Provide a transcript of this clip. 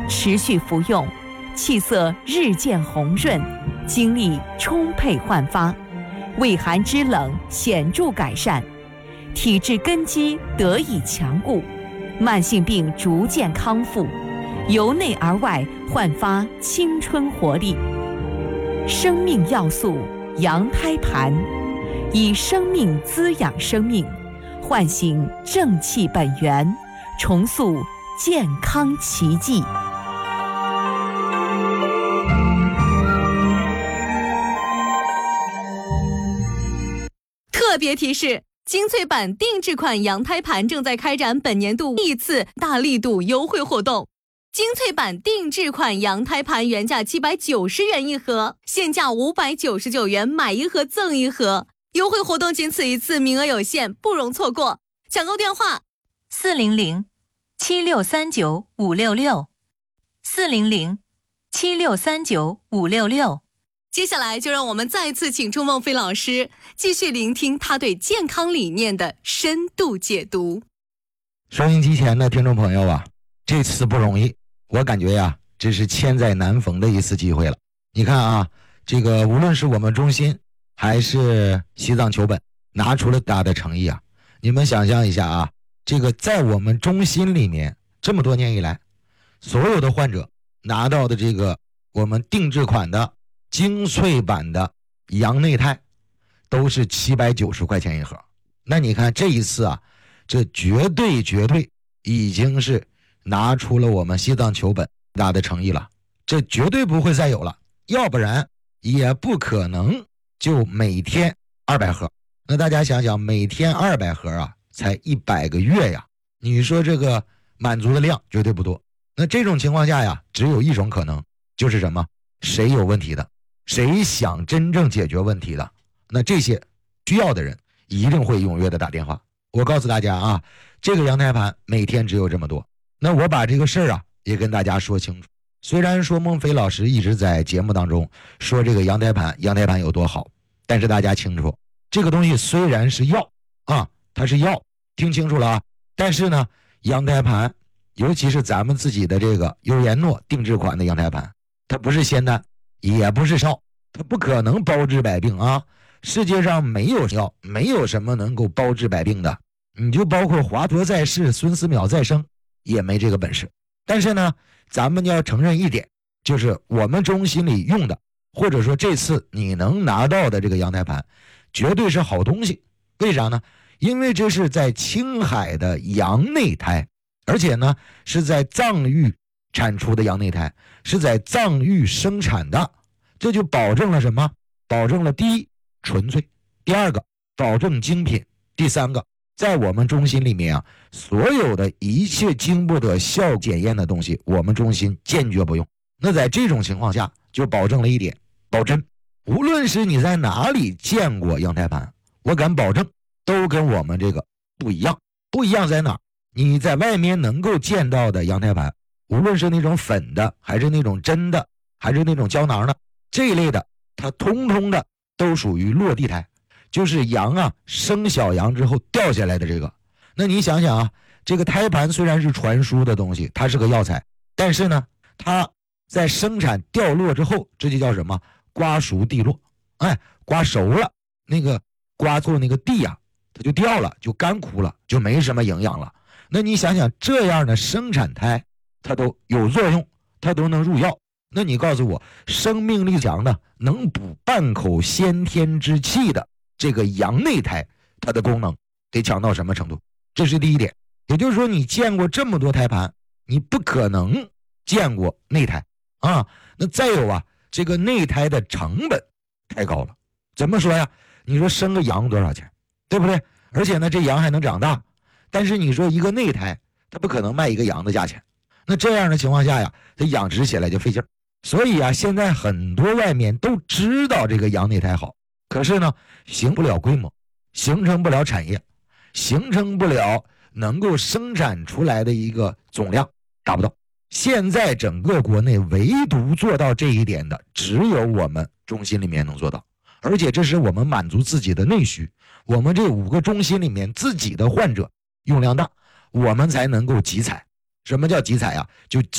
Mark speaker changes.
Speaker 1: 持续服用，气色日渐红润，精力充沛焕发，畏寒肢冷显著改善，体质根基得以强固，慢性病逐渐康复，由内而外焕发青春活力。生命要素羊胎盘，以生命滋养生命，唤醒正气本源，重塑健康奇迹。
Speaker 2: 特别提示：精粹版定制款羊胎盘正在开展本年度历次大力度优惠活动。精粹版定制款羊胎盘原价790元一盒，现价599元，买一盒赠一盒。优惠活动仅此一次，名额有限，不容错过。抢购电话：400-7639-566，400-7639-566。接下来就让我们再一次请出孟非老师，继续聆听他对健康理念的深度解读。
Speaker 3: 收音机前的听众朋友啊，这次不容易，我感觉呀，这是千载难逢的一次机会了。你看啊，这个无论是我们中心还是西藏求本，拿出了大的诚意啊。你们想象一下啊，这个在我们中心里面这么多年以来，所有的患者拿到的这个我们定制款的精粹版的羊内肽都是790块钱一盒。那你看这一次啊，这绝对已经是拿出了我们西藏求本大的诚意了，这绝对不会再有了，要不然也不可能就每天200盒。那大家想想，每天200盒啊，才100个月呀，你说这个满足的量绝对不多。那这种情况下呀，只有一种可能，就是什么？谁有问题的，谁想真正解决问题的，那这些需要的人一定会踊跃的打电话。我告诉大家啊，这个羊胎盘每天只有这么多。那我把这个事儿啊也跟大家说清楚。虽然说孟非老师一直在节目当中说这个羊胎盘有多好，但是大家清楚，这个东西虽然是药啊，它是药，听清楚了啊。但是呢，羊胎盘，尤其是咱们自己的这个优颜诺定制款的羊胎盘，它不是仙丹，也不是药，它不可能包治百病啊。世界上没有药，没有什么能够包治百病的，你就包括华佗在世，孙思邈在生，也没这个本事。但是呢，咱们要承认一点，就是我们中心里用的，或者说这次你能拿到的这个羊胎盘，绝对是好东西。为啥呢？因为这是在青海的羊内胎，而且呢是在藏域产出的羊内胎，是在藏域生产的，这就保证了什么？保证了第一，纯粹；第二个，保证精品；第三个，在我们中心里面啊，所有的一切经不得效检验的东西，我们中心坚决不用。那在这种情况下，就保证了一点，保真。无论是你在哪里见过羊胎盘，我敢保证都跟我们这个不一样。不一样在哪？你在外面能够见到的羊胎盘，无论是那种粉的，还是那种真的，还是那种胶囊的，这一类的，它通通的都属于落地胎，就是羊啊生小羊之后掉下来的这个。那你想想啊，这个胎盘虽然是传输的东西，它是个药材，但是呢，它在生产掉落之后，这就叫什么？瓜熟蒂落。哎，瓜熟了，那个瓜做那个蒂啊，它就掉了，就干枯了，就没什么营养了。那你想想，这样的生产胎它都有作用，它都能入药。那你告诉我，生命力强的，能补半口先天之气的这个羊内胎，它的功能得强到什么程度？这是第一点。也就是说，你见过这么多胎盘，你不可能见过内胎啊。那再有啊，这个内胎的成本太高了。怎么说呀？你说生个羊多少钱，对不对？而且呢，这羊还能长大，但是你说一个内胎，它不可能卖一个羊的价钱。那这样的情况下呀，它养殖起来就费劲。所以啊，现在很多外面都知道这个羊内胎好，可是呢，形不了规模，形成不了产业，形成不了能够生产出来的一个总量，达不到。现在整个国内唯独做到这一点的，只有我们中心里面能做到，而且这是我们满足自己的内需，我们这5个中心里面自己的患者用量大，我们才能够集采。什么叫集采啊？就